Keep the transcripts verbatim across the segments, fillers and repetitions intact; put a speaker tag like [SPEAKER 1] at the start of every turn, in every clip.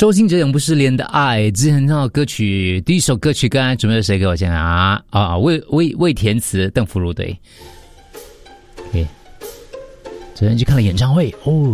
[SPEAKER 1] 周兴哲永不失联的爱，之前那首歌曲，第一首歌曲刚才准备了谁给我讲啊？啊，魏魏魏填词，邓福如对。OK， 昨天去看了演唱会哦，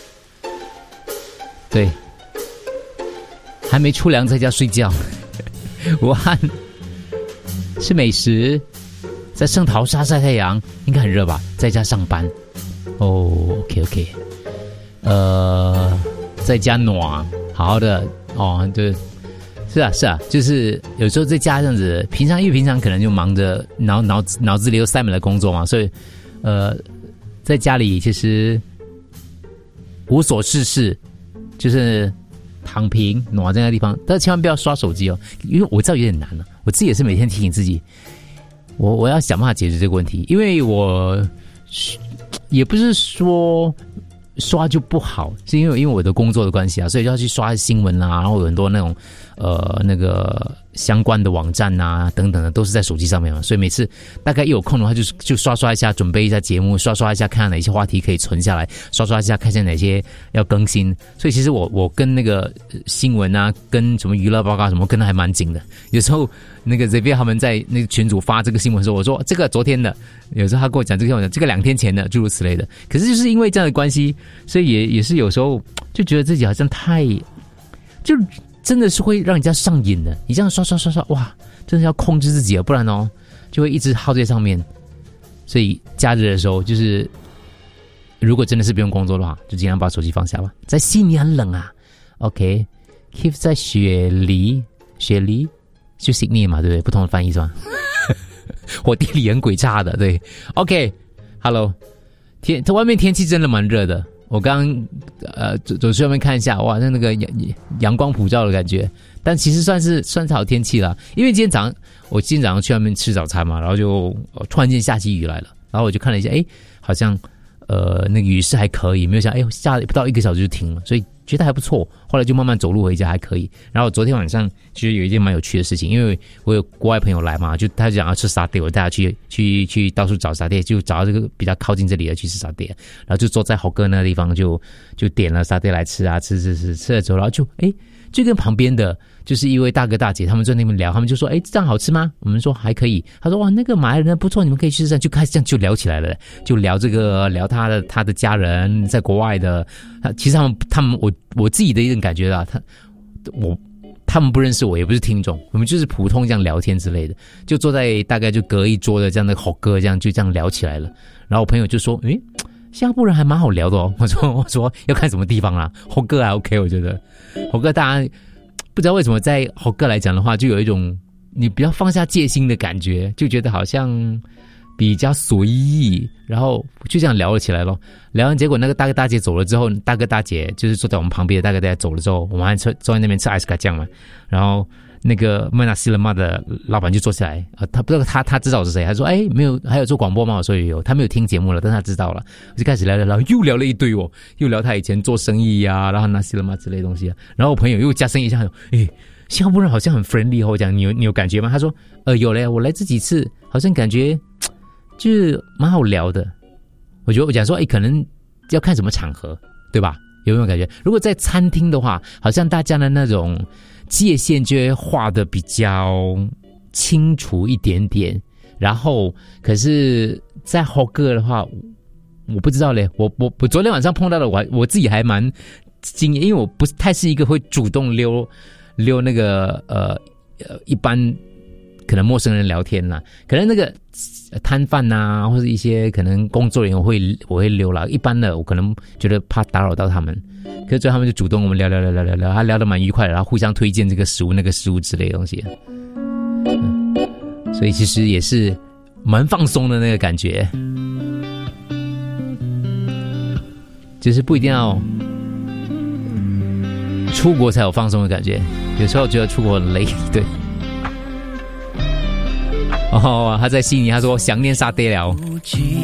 [SPEAKER 1] 对，还没出粮在家睡觉。武汉吃美食，在圣淘沙晒太阳，应该很热吧？在家上班。哦 ，OK OK， 呃，在家暖。好好的哦，对，是啊是啊，就是有时候在家这样子，平常因为平常可能就忙着脑脑脑子里又塞满了工作嘛，所以呃，在家里其实无所事事，就是躺平暖在那个地方，但千万不要刷手机哦，因为我知道有点难了、啊，我自己也是每天提醒自己，我我要想办法解决这个问题，因为我也不是说。刷就不好，是因为因为我的工作的关系啊，所以就要去刷新闻啊，然后有很多那种呃那个相关的网站啊等等的，都是在手机上面嘛，所以每次大概一有空的话就，就就刷刷一下，准备一下节目，刷刷一下，看看哪些话题可以存下来，刷刷一下，看一下哪些要更新。所以其实我我跟那个新闻啊，跟什么娱乐报告什么跟的还蛮紧的。有时候那个 Xavier 他们在那个群组发这个新闻的时候，我说这个昨天的，有时候他跟我讲这个，我讲这个两天前的，诸如此类的。可是就是因为这样的关系，所以也也是有时候就觉得自己好像太就。真的是会让人家上瘾的，你这样刷刷刷刷，哇，真的要控制自己啊，不然哦，就会一直耗在上面。所以假日的时候，就是如果真的是不用工作的话，就尽量把手机放下吧。在悉尼很冷啊 ，OK，Keith 在雪梨，雪梨就 Sydney 嘛，对不对？不同的翻译是吧？我地理很鬼差的，对 ，OK，Hello，、okay, 天，外面天气真的蛮热的。我刚刚呃走走去外面看一下，哇，那那个阳阳光普照的感觉，但其实算是算是好天气了。因为今天早上我今天早上去外面吃早餐嘛，然后就、呃、突然间下起雨来了，然后我就看了一下，哎，好像呃那个雨势还可以，没有想哎呦下不到一个小时就停了，所以觉得还不错。后来就慢慢走路回家还可以。然后昨天晚上其实有一件蛮有趣的事情，因为我有国外朋友来嘛，就他就想要吃沙爹，我带他去去去到处找沙爹，就找到这个比较靠近这里的去吃沙爹，然后就坐在好哥那个地方就就点了沙爹来吃啊，吃吃吃吃了之后，然后就哎就跟旁边的就是一位大哥大姐他们在那边聊，他们就说哎这样好吃吗？我们说还可以，他说哇那个马来人不错，你们可以去试试，就开始这样就聊起来了，就聊这个聊他的他的家人在国外的，其实他们他们我我自己的一种感觉啊，他我他们不认识我，也不是听众，我们就是普通这样聊天之类的，就坐在大概就隔一桌的这样的好哥，这样就这样聊起来了。然后我朋友就说：“诶，新加坡人还蛮好聊的哦。”我说：“我说要看什么地方啦，好哥还 OK， 我觉得好哥大家不知道为什么在好哥来讲的话，就有一种你比较放下戒心的感觉，就觉得好像比较随意，然后就这样聊了起来咯。聊完结果那个大哥大姐走了之后，大哥大姐就是坐在我们旁边的大哥大姐走了之后，我们还坐坐在那边吃艾斯卡酱嘛。然后那个麦纳西勒玛的老板就坐下来，呃，他不知道他他知道我是谁，他说哎没有，还有做广播吗？我说有，他没有听节目了，但他知道了。我就开始聊聊聊，又聊了一堆哦，又聊他以前做生意呀、啊，然后纳西勒玛之类的东西啊。然后我朋友又加深一下，哎，新加坡人好像很 friendly 哦，我讲你有你有感觉吗？他说呃有嘞，我来这几次好像感觉就是蛮好聊的。我觉得我讲说，哎，可能要看什么场合，对吧？有没有感觉？如果在餐厅的话，好像大家的那种界限就会画的比较清楚一点点。然后，可是，在 hawker 的话，我不知道嘞。我我我昨天晚上碰到的，我我自己还蛮惊讶，因为我不太是一个会主动溜溜那个呃呃一般。可能陌生人聊天啦，可能那个摊贩呐，或者一些可能工作人员我会我会溜啦。一般的我可能觉得怕打扰到他们，可是最后他们就主动我们聊聊聊聊聊聊，他聊得蛮愉快的，然后互相推荐这个食物那个食物之类的东西、嗯，所以其实也是蛮放松的那个感觉，就是不一定要出国才有放松的感觉，有时候觉得出国很累，对。哦，他在悉尼，他说想念沙爹了。